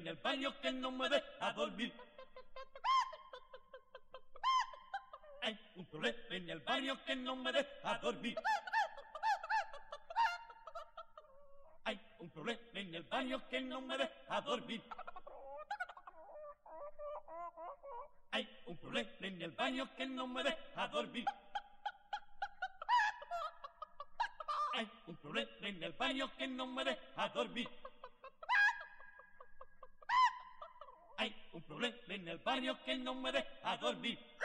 en el baño que no me deja dormir. Hay un problema en el baño que no me deja dormir. Hay un problema en el baño que no me deja dormir. Hay un problema en el baño que no me deja dormir. Hay un problema en el baño que no me deja dormir. Hay un problema en el baño que no me deja dormir.